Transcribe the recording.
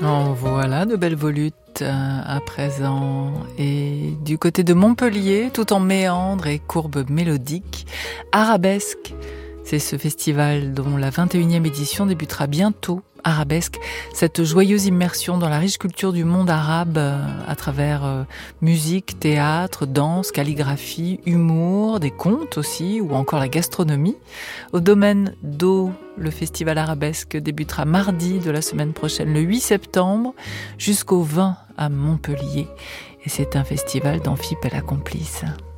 En voilà de belles volutes à présent. Et du côté de Montpellier, tout en méandres et courbes mélodiques, Arabesque. C'est ce festival dont la 21e édition débutera bientôt. Arabesque, cette joyeuse immersion dans la riche culture du monde arabe à travers musique, théâtre, danse, calligraphie, humour, des contes aussi, ou encore la gastronomie. Au domaine d'eau, le festival Arabesque débutera mardi de la semaine prochaine, le 8 septembre, jusqu'au 20 à Montpellier. Et c'est un festival d'Amphipe et la Complice.